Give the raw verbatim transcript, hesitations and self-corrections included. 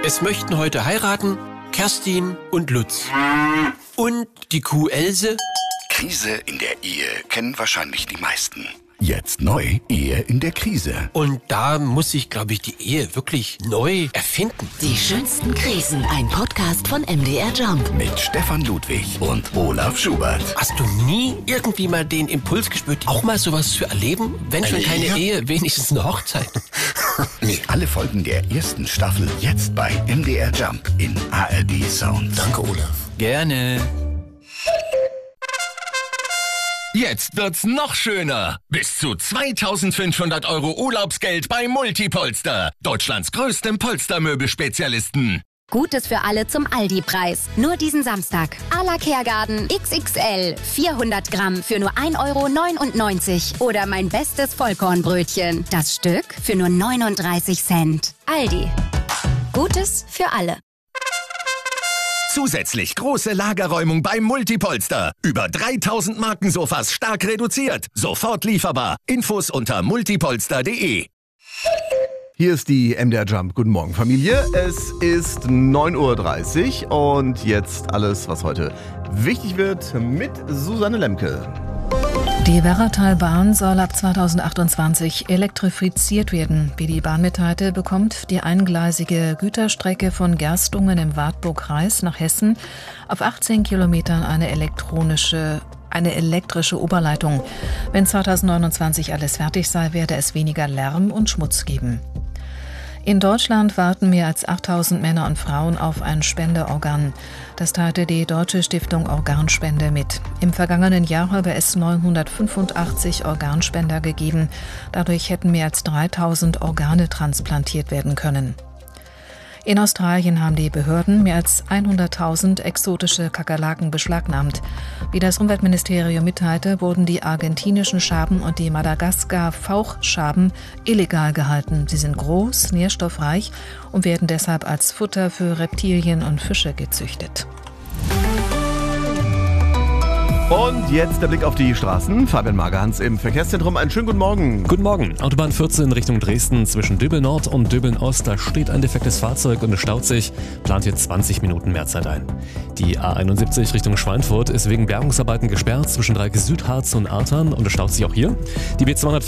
Es möchten heute heiraten Kerstin und Lutz. Und die Kuh Else. Krise in der Ehe kennen wahrscheinlich die meisten. Jetzt neu, Ehe in der Krise. Und da muss sich, glaube ich, die Ehe wirklich neu erfinden. Die schönsten Krisen, ein Podcast von M D R Jump. Mit Stefan Ludwig und Olaf Schubert. Hast du nie irgendwie mal den Impuls gespürt, auch mal sowas zu erleben? Wenn schon Eine keine Ehe? Ehe, wenigstens eine Hochzeit. Nee, alle Folgen der ersten Staffel jetzt bei M D R Jump in A R D Sound. Danke, Olaf. Gerne. Jetzt wird's noch schöner. Bis zu zweitausendfünfhundert Euro Urlaubsgeld bei Multipolster. Deutschlands größtem Polstermöbelspezialisten. Gutes für alle zum Aldi-Preis. Nur diesen Samstag. A la Kergarten X X L. vierhundert Gramm für nur ein Euro neunundneunzig. Oder mein bestes Vollkornbrötchen. Das Stück für nur neununddreißig Cent. Aldi. Gutes für alle. Zusätzlich große Lagerräumung beim Multipolster. Über dreitausend Markensofas stark reduziert. Sofort lieferbar. Infos unter multipolster punkt de. Hier ist die M D R Jump. Guten Morgen, Familie. Es ist neun Uhr dreißig und jetzt alles, was heute wichtig wird, mit Susanne Lemke. Die Werratalbahn soll ab zweitausendachtundzwanzig elektrifiziert werden. Wie die Bahn mitteilte, bekommt die eingleisige Güterstrecke von Gerstungen im Wartburgkreis nach Hessen auf achtzehn Kilometern eine elektronische Eine elektrische Oberleitung. Wenn zweitausendneunundzwanzig alles fertig sei, werde es weniger Lärm und Schmutz geben. In Deutschland warten mehr als achttausend Männer und Frauen auf ein Spenderorgan. Das teilte die Deutsche Stiftung Organspende mit. Im vergangenen Jahr habe es neunhundertfünfundachtzig Organspender gegeben. Dadurch hätten mehr als dreitausend Organe transplantiert werden können. In Australien haben die Behörden mehr als hunderttausend exotische Kakerlaken beschlagnahmt. Wie das Umweltministerium mitteilte, wurden die argentinischen Schaben und die Madagaskar-Fauchschaben illegal gehalten. Sie sind groß, nährstoffreich und werden deshalb als Futter für Reptilien und Fische gezüchtet. Und jetzt der Blick auf die Straßen. Fabian Magerhans im Verkehrszentrum. Einen schönen guten Morgen. Guten Morgen. Autobahn vierzehn Richtung Dresden zwischen Döbeln Nord und Döbeln Ost. Da steht ein defektes Fahrzeug und es staut sich. Plant hier zwanzig Minuten Mehrzeit ein. Die A einundsiebzig Richtung Schweinfurt ist wegen Bergungsarbeiten gesperrt zwischen Dreieck Südharz und Artern und es staut sich auch hier. Die B zweihundert